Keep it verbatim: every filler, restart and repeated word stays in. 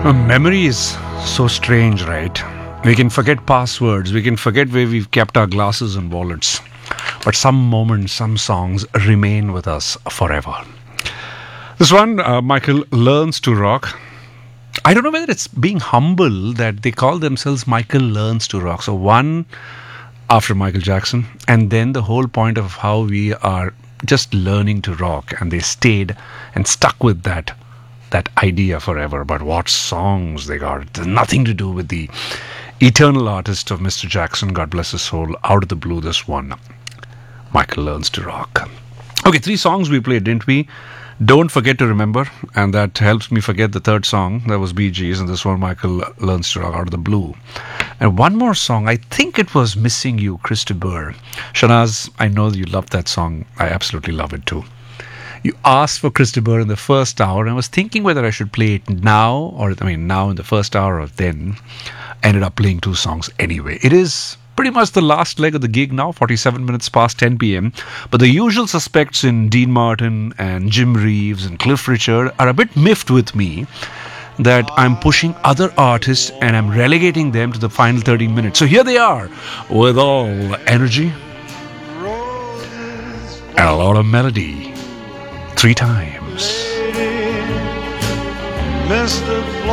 Uh, memory is so strange, right? We can forget passwords, we can forget where we've kept our glasses and wallets. But some moments, some songs remain with us forever. This one, uh, Michael Learns to Rock. I don't know whether it's being humble that they call themselves Michael Learns to Rock. So one after Michael Jackson, and then the whole point of how we are just learning to rock, and they stayed and stuck with that that idea forever. But what songs they got! It has nothing to do with the eternal artist of Mister Jackson, God bless his soul. Out of the blue, this one, Michael Learns to Rock. Okay, three songs we played, didn't we? Don't Forget to Remember, and that helps me forget the third song. That was Bee Gees, and this one, Michael Learns to Rock, Out of the Blue. And one more song, I think it was Missing You, Chris de Burgh. Shanaz, I know you love that song. I absolutely love it too. You asked for Chris de Burgh in the first hour, and I was thinking whether I should play it now, or I mean now in the first hour or then. I ended up playing two songs anyway. It is pretty much the last leg of the gig now, forty-seven minutes past ten p.m. But the usual suspects in Dean Martin and Jim Reeves and Cliff Richard are a bit miffed with me that I'm pushing other artists and I'm relegating them to the final thirteen minutes. So here they are with all the energy and a lot of melody. Three times. Mister